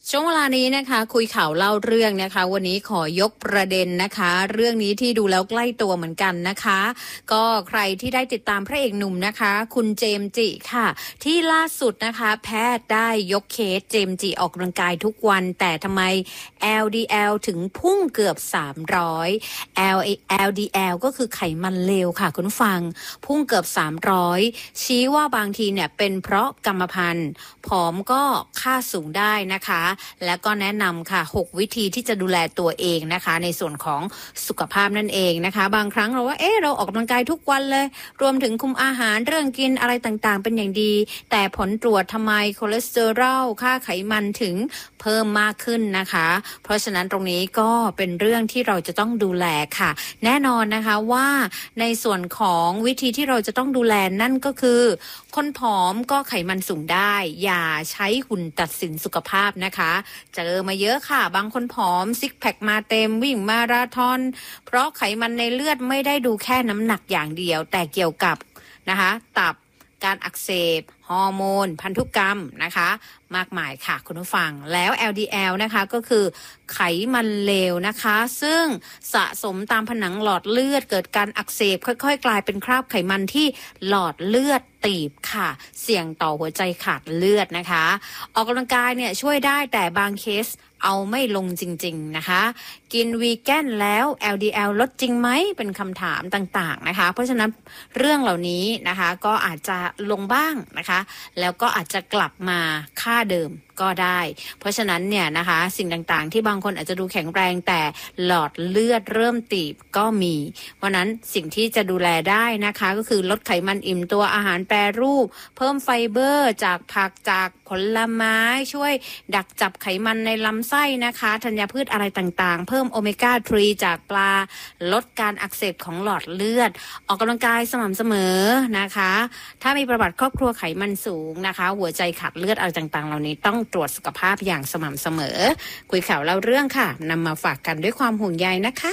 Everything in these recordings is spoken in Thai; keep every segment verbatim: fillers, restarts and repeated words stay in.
ช่วงเวลานี้นะคะคุยข่าวเล่าเรื่องนะคะวันนี้ขอยกประเด็นนะคะเรื่องนี้ที่ดูแล้วใกล้ตัวเหมือนกันนะคะก็ใครที่ได้ติดตามพระเอกหนุ่มนะคะคุณเจมส์จิค่ะที่ล่าสุดนะคะแพทย์ได้ยกเคสเจมส์จิออกกำลังกายทุกวันแต่ทำไม แอล ดี แอล ถึงพุ่งเกือบสามร้อย แอล ดี แอล ก็คือไขมันเลวค่ะคุณผู้ฟังพุ่งเกือบสามร้อยชี้ว่าบางทีเนี่ยเป็นเพราะกรรมพันธุ์ผอมก็ค่าสูงได้นะคะและก็แนะนำค่ะหกวิธีที่จะดูแลตัวเองนะคะในส่วนของสุขภาพนั่นเองนะคะบางครั้งเราว่าเอ๊ะเราออกกำลังกายทุกวันเลยรวมถึงคุมอาหารเรื่องกินอะไรต่างๆเป็นอย่างดีแต่ผลตรวจทำไมคอเลสเตอรอลค่าไขมันถึงเพิ่มมากขึ้นนะคะเพราะฉะนั้นตรงนี้ก็เป็นเรื่องที่เราจะต้องดูแลค่ะแน่นอนนะคะว่าในส่วนของวิธีที่เราจะต้องดูแลนั่นก็คือคนผอมก็ไขมันสูงได้อย่าใช้หุ่นตัดสินสุขภาพนะคะเจอมาเยอะค่ะบางคนผอมซิกแพคมาเต็มวิ่งมาราธอนเพราะไขมันในเลือดไม่ได้ดูแค่น้ำหนักอย่างเดียวแต่เกี่ยวกับนะคะตับการอักเสบฮอร์โมนพันธุกรรมนะคะมากมายค่ะคุณผู้ฟังแล้ว แอล ดี แอล นะคะก็คือไขมันเลวนะคะซึ่งสะสมตามผนังหลอดเลือดเกิดการอักเสบค่อยๆกลายเป็นคราบไขมันที่หลอดเลือดตีบค่ะเสี่ยงต่อหัวใจขาดเลือดนะคะออกกำลังกายเนี่ยช่วยได้แต่บางเคสเอาไม่ลงจริงๆนะคะกินวีแกนแล้ว แอล ดี แอล ลดจริงไหมเป็นคำถามต่างๆนะคะเพราะฉะนั้นเรื่องเหล่านี้นะคะก็อาจจะลงบ้างนะคะแล้วก็อาจจะกลับมาค่าเดิมก็ได้เพราะฉะนั้นเนี่ยนะคะสิ่งต่างๆที่บางคนอาจจะดูแข็งแรงแต่หลอดเลือดเริ่มตีบก็มีเพราะนั้นสิ่งที่จะดูแลได้นะคะก็คือลดไขมันอิ่มตัวอาหารแปรรูปเพิ่มไฟเบอร์จากผักจากผลไม้ช่วยดักจับไขมันในลำไส้นะคะธัญพืชอะไรต่างๆเพิ่มโอเมก้าสามจากปลาลดการอักเสบของหลอดเลือดออกกำลังกายสม่ำเสมอนะคะถ้ามีประวัติครอบครัวไขมันสูงนะคะหัวใจขาดเลือดอะไรต่างๆเหล่านี้ต้องตรวจสุขภาพอย่างสม่ำเสมอคุยข่าวเล่าเรื่องค่ะนำมาฝากกันด้วยความห่วงใยนะคะ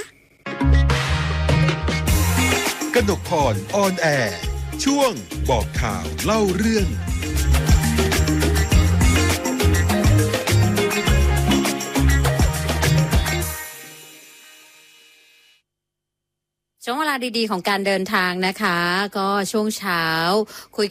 กนกพรออนแอร์ช่วงบอกข่าวเล่าเรื่องช่วงเวลาดีๆของการเดินทางนะคะก็ช่วงเช้าคุย